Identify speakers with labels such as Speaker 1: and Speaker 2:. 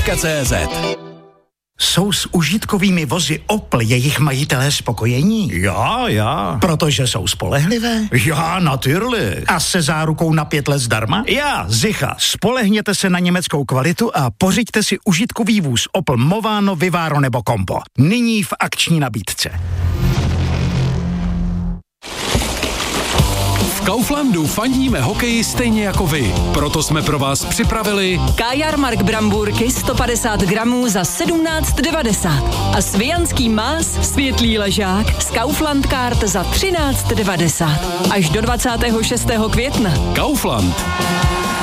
Speaker 1: Opel.cz.
Speaker 2: Jsou s užitkovými vozy Opel jejich majitelé spokojení?
Speaker 3: Já.
Speaker 2: Protože jsou spolehlivé?
Speaker 3: Já, natürlich.
Speaker 2: A se zárukou na 5 let zdarma?
Speaker 3: Já, sicher.
Speaker 2: Spolehněte se na německou kvalitu a pořiďte si užitkový vůz Opel Movano, Vivaro nebo Compo. Nyní v akční nabídce.
Speaker 1: V Kauflandu fandíme hokeji stejně jako vy. Proto jsme pro vás připravili
Speaker 4: Kajarmark Bramburky 150 gramů za 17,90 a Svijanský más světlý ležák z Kaufland Card za 13,90 až do 26. května.
Speaker 1: Kaufland.